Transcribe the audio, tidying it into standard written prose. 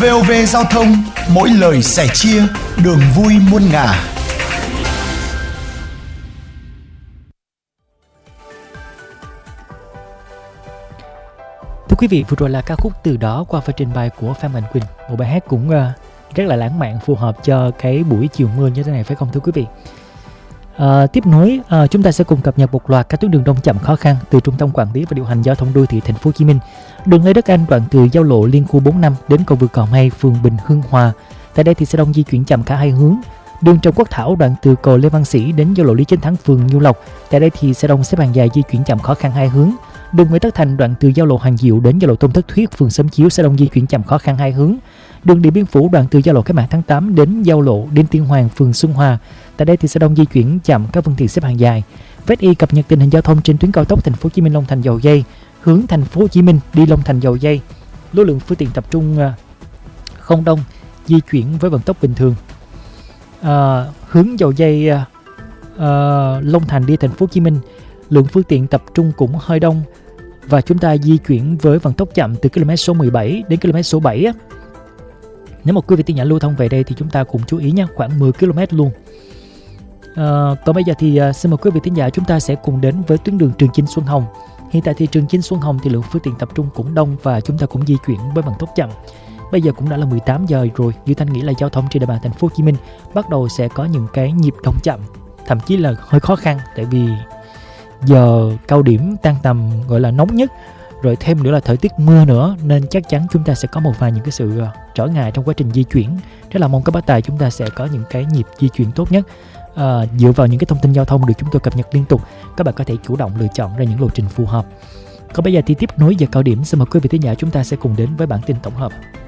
VOV Giao thông, mỗi lời sẻ chia, đường vui muôn ngả. Thưa quý vị, vừa rồi là ca khúc Từ Đó qua phần trình bày của Phan Mạnh Quỳnh, một bài hát cũng rất là lãng mạn, phù hợp cho cái buổi chiều mưa như thế này, phải không thưa quý vị? Tiếp nối, chúng ta sẽ cùng cập nhật một loạt các tuyến đường đông chậm khó khăn từ Trung tâm Quản lý và Điều hành Giao thông Đô thị Thành phố Hồ Chí Minh. Đường Lê Đức Anh đoạn từ giao lộ Liên khu 45 đến cầu vượt Cò Mây, phường Bình Hưng Hòa. Tại đây thì sẽ đông di chuyển chậm cả hai hướng. Đường Trần Quốc Thảo đoạn từ cầu Lê Văn Sĩ đến giao lộ Lý Chánh Thắng, phường Nhiêu Lộc. Tại đây thì sẽ đông xếp hàng dài di chuyển chậm khó khăn hai hướng. Đường Nguyễn Tất Thành đoạn từ giao lộ Hoàng Diệu đến giao lộ Tôn Thất Thuyết, phường Xóm Chiếu sẽ đông di chuyển chậm khó khăn hai hướng. Đường Điện Biên Phủ đoạn từ giao lộ Cách mạng tháng 8 đến giao lộ Đinh Tiên Hoàng, phường Xuân Hòa. Tại đây thì sẽ đông di chuyển chậm các phương tiện xếp hàng dài. VSI cập nhật tình hình giao thông trên tuyến cao tốc Thành phố Hồ Chí Minh Long Thành Dầu Giây, hướng Thành phố Hồ Chí Minh đi Long Thành Dầu Giây. Lưu lượng phương tiện tập trung không đông, di chuyển với vận tốc bình thường. Hướng Dầu Giây Long Thành đi Thành phố Hồ Chí Minh, lượng phương tiện tập trung cũng hơi đông và chúng ta di chuyển với vận tốc chậm từ km số 17 đến km số 7 á. Nếu mà quý vị tin nhắn lưu thông về đây thì chúng ta cùng chú ý nha, khoảng 10 km luôn. Còn bây giờ thì xin mời quý vị thính giả chúng ta sẽ cùng đến với tuyến đường Trường Chinh Xuân Hồng. Hiện tại thì Trường Chinh Xuân Hồng thì lượng phương tiện tập trung cũng đông và chúng ta cũng di chuyển với vận tốc chậm. Bây giờ cũng đã là 18 giờ rồi, Duy Thanh nghĩ là giao thông trên địa bàn Thành phố Hồ Chí Minh bắt đầu sẽ có những cái nhịp đông chậm, thậm chí là hơi khó khăn, tại vì giờ cao điểm tan tầm gọi là nóng nhất, rồi thêm nữa là thời tiết mưa nữa, nên chắc chắn chúng ta sẽ có một vài những cái sự trở ngại trong quá trình di chuyển. Rất là mong các bác tài chúng ta sẽ có những cái nhịp di chuyển tốt nhất. Dựa vào những cái thông tin giao thông được chúng tôi cập nhật liên tục, các bạn có thể chủ động lựa chọn ra những lộ trình phù hợp. Còn bây giờ thì tiếp nối giờ cao điểm, xin mời quý vị thính giả chúng ta sẽ cùng đến với bản tin tổng hợp.